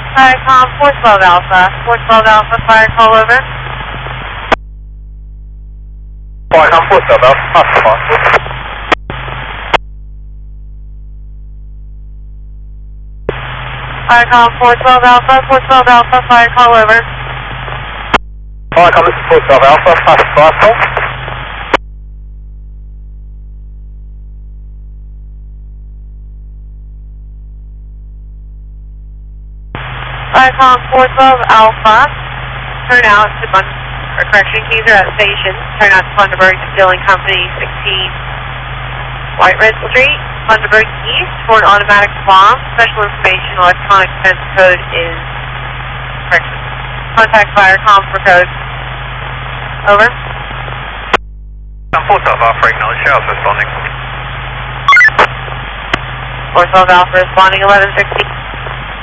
Firecom 412 Alpha. 412 Alpha, fire call over. Firecom 412 Alpha, pass the mark. Firecom 412 Alpha, 412 Alpha, fire call over. Firecom, this is 412 Alpha, pass the fire call. Firecom 412 Alpha, turn out to keys are at station. Turn out to Bundaberg Distilling Company, 16 White Red Street, Bundaberg East, for an automatic bomb. Special information, electronic defense code is correct. Contact Firecom for code. Over. 412 Alpha, acknowledge, Charles responding. 412 Alpha responding, 1160.